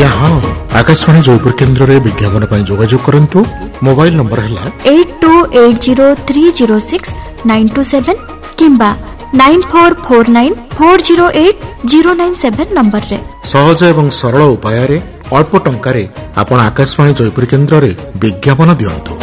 आज्ञा हाँ आकाशवाणी जयपुर केन्द्र रे विज्ञापन पर जोगाजोग करंतु। मोबाइल नंबर है 8280306927 किंबा 9449408097 नंबर रे। सहज एवं सरल उपाय रे अल्प टंका रे आपण आकाशवाणी जयपुर केन्द्र रे विज्ञापन दियंतु।